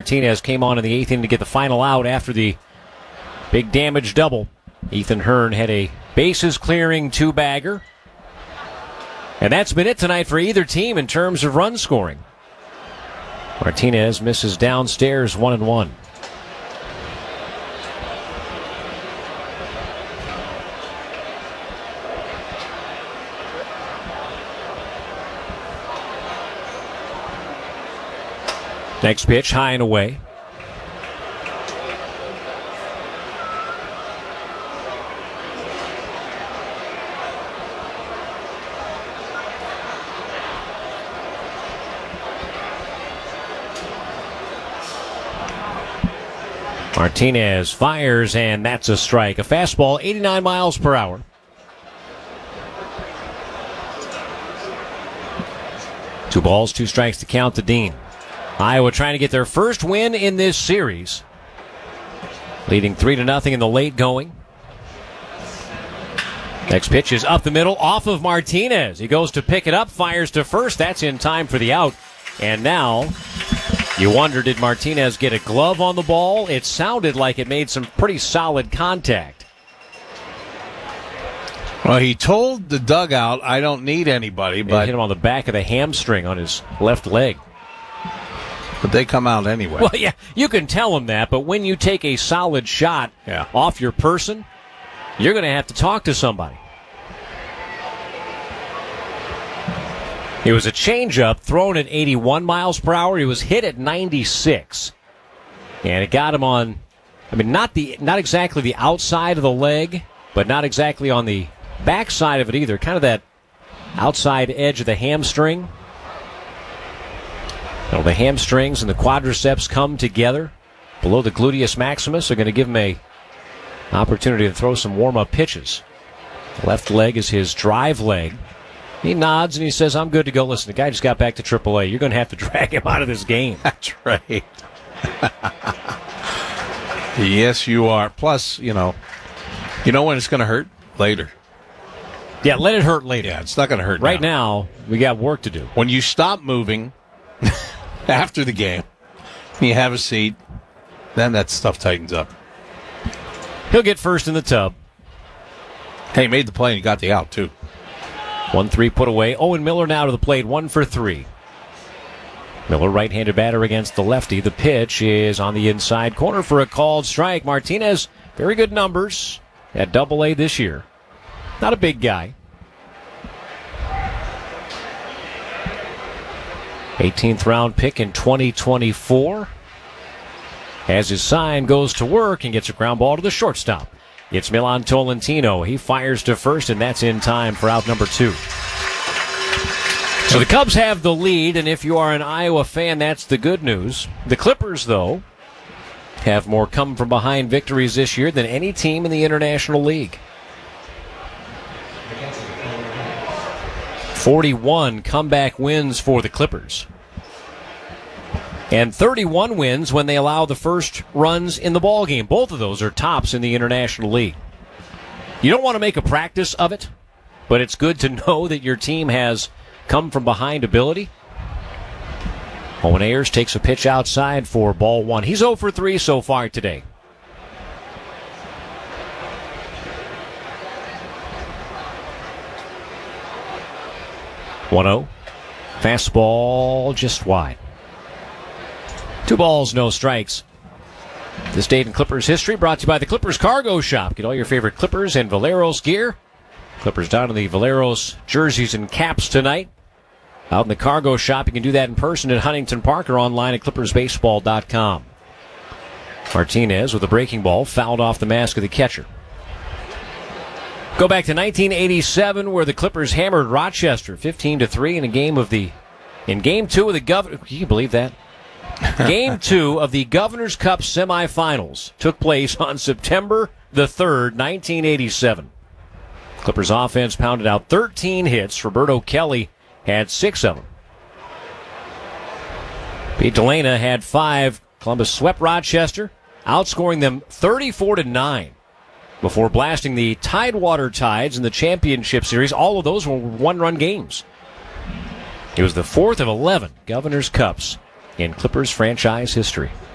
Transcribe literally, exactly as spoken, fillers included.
Martinez came on in the eighth inning to get the final out after the big damage double. Ethan Hearn had a bases-clearing two-bagger. And that's been it tonight for either team in terms of run scoring. Martinez misses downstairs one and one. Next pitch, high and away. Martinez fires, and that's a strike. A fastball, eighty-nine miles per hour. Two balls, two strikes to count to Dean. Iowa trying to get their first win in this series. Leading three to nothing in the late going. Next pitch is up the middle, off of Martinez. He goes to pick it up, fires to first. That's in time for the out. And now, you wonder, did Martinez get a glove on the ball? It sounded like it made some pretty solid contact. Well, he told the dugout, I don't need anybody, but it hit him on the back of the hamstring on his left leg. But they come out anyway. Well, yeah, you can tell him that, but when you take a solid shot yeah. off your person, you're going to have to talk to somebody. It was a changeup thrown at eighty-one miles per hour. He was hit at ninety-six. And it got him on, I mean, not the not exactly the outside of the leg, but not exactly on the backside of it either. Kind of that outside edge of the hamstring. You know, the hamstrings and the quadriceps come together below the gluteus maximus. Are going to give him a opportunity to throw some warm-up pitches. Left leg is his drive leg. He nods and he says, I'm good to go. Listen, the guy just got back to triple A. You're going to have to drag him out of this game. That's right. Yes, you are. Plus, you know, you know when it's going to hurt? Later. Yeah, let it hurt later. Yeah, it's not going to hurt right now. now, we got work to do. When you stop moving after the game, you have a seat, then that stuff tightens up. He'll get first in the tub. Hey, he made the play and he got the out, too. one three put away. Owen Miller now to the plate, one for three. Miller, right-handed batter against the lefty. The pitch is on the inside corner for a called strike. Martinez, very good numbers at double A this year. Not a big guy. eighteenth round pick in twenty twenty-four. As his sign goes to work and gets a ground ball to the shortstop. It's Milan Tolentino. He fires to first, and that's in time for out number two. So the Cubs have the lead, and if you are an Iowa fan, that's the good news. The Clippers, though, have more come-from-behind victories this year than any team in the International League. forty-one comeback wins for the Clippers. And thirty-one wins when they allow the first runs in the ballgame. Both of those are tops in the International League. You don't want to make a practice of it, but it's good to know that your team has come-from-behind ability. Owen Ayers takes a pitch outside for ball one. He's oh for three so far today. one oh. Fastball just wide. Two balls, no strikes. This day in Clippers history brought to you by the Clippers Cargo Shop. Get all your favorite Clippers and Valeros gear. Clippers down in the Valeros jerseys and caps tonight. Out in the Cargo Shop, you can do that in person at Huntington Park or online at clippers baseball dot com. Martinez with a breaking ball fouled off the mask of the catcher. Go back to nineteen eighty-seven, where the Clippers hammered Rochester fifteen to three in a game of the in game two of the Governor. Can you believe that? Game two of the Governor's Cup semifinals took place on September the third, nineteen eighty-seven. Clippers offense pounded out thirteen hits. Roberto Kelly had six of them. Pete DeLana had five. Columbus swept Rochester, outscoring them thirty-four to nine before blasting the Tidewater Tides in the championship series. All of those were one-run games. It was the fourth of eleven Governor's Cups in Clippers franchise history.